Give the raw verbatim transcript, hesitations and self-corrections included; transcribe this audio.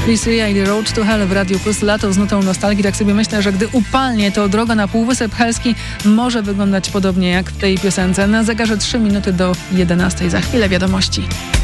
Chris Rea i Road to Hell w Radiu Plus, lato z nutą nostalgii. Tak sobie myślę, że gdy upalnie, to droga na Półwysep Helski może wyglądać podobnie jak w tej piosence. Na zegarze trzy minuty do jedenastej. Za chwilę wiadomości.